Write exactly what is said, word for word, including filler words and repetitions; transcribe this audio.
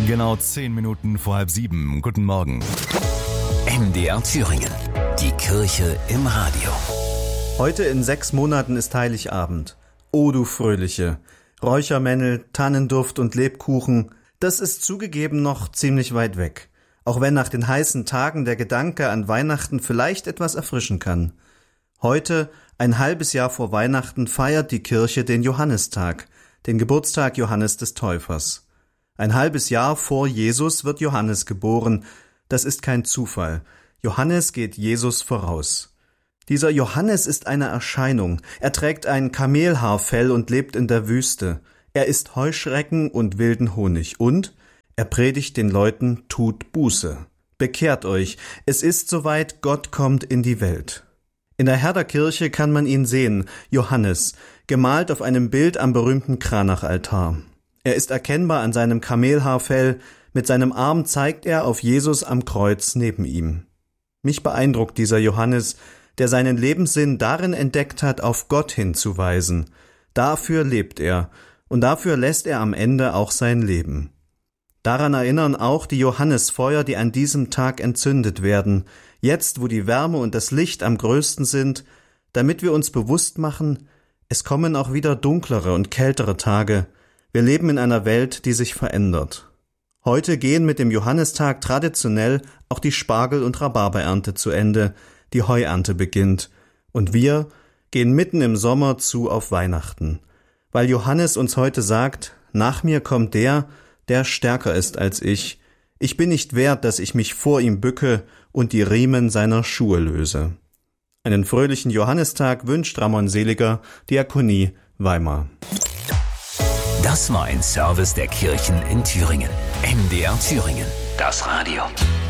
Genau zehn Minuten vor halb sieben. Guten Morgen. M D R Thüringen. Die Kirche im Radio. Heute in sechs Monaten ist Heiligabend. O du Fröhliche! Räuchermännel, Tannenduft und Lebkuchen, das ist zugegeben noch ziemlich weit weg. Auch wenn nach den heißen Tagen der Gedanke an Weihnachten vielleicht etwas erfrischen kann. Heute, ein halbes Jahr vor Weihnachten, feiert die Kirche den Johannistag, den Geburtstag Johannes des Täufers. Ein halbes Jahr vor Jesus wird Johannes geboren. Das ist kein Zufall. Johannes geht Jesus voraus. Dieser Johannes ist eine Erscheinung. Er trägt ein Kamelhaarfell und lebt in der Wüste. Er isst Heuschrecken und wilden Honig. Und er predigt den Leuten, tut Buße. Bekehrt euch. Es ist soweit, Gott kommt in die Welt. In der Herderkirche kann man ihn sehen, Johannes, gemalt auf einem Bild am berühmten Kranachaltar. Er ist erkennbar an seinem Kamelhaarfell, mit seinem Arm zeigt er auf Jesus am Kreuz neben ihm. Mich beeindruckt dieser Johannes, der seinen Lebenssinn darin entdeckt hat, auf Gott hinzuweisen. Dafür lebt er, und dafür lässt er am Ende auch sein Leben. Daran erinnern auch die Johannesfeuer, die an diesem Tag entzündet werden, jetzt wo die Wärme und das Licht am größten sind, damit wir uns bewusst machen, es kommen auch wieder dunklere und kältere Tage. Wir leben in einer Welt, die sich verändert. Heute gehen mit dem Johannistag traditionell auch die Spargel- und Rhabarberernte zu Ende, die Heuernte beginnt, und wir gehen mitten im Sommer zu auf Weihnachten, weil Johannes uns heute sagt, nach mir kommt der, der stärker ist als ich. Ich bin nicht wert, dass ich mich vor ihm bücke und die Riemen seiner Schuhe löse. Einen fröhlichen Johannistag wünscht Ramon Seliger, Diakonie Weimar. Das war ein Service der Kirchen in Thüringen. M D R Thüringen. Das Radio.